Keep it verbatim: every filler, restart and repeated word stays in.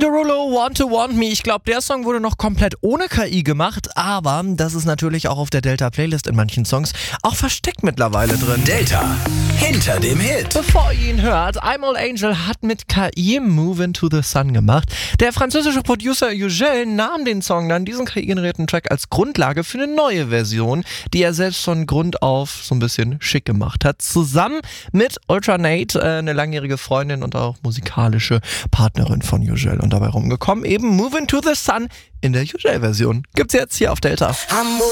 Derulo, Want to Want Me. Ich glaube, der Song wurde noch komplett ohne K I gemacht, aber das ist natürlich auch auf der Delta-Playlist in manchen Songs auch versteckt mittlerweile drin. Delta, hinter dem Hit. Bevor ihr ihn hört, I'm All Angel hat mit K I Move Into the Sun gemacht. Der französische Producer Yugel nahm den Song dann, diesen K I-generierten Track, als Grundlage für eine neue Version, die er selbst von Grund auf so ein bisschen schick gemacht hat. Zusammen mit Ultranate, äh, eine langjährige Freundin und auch musikalische Partnerin von Yugel. Und dabei rumgekommen eben Move Into the Sun in der Yugel-Version. Gibt's jetzt hier auf Delta.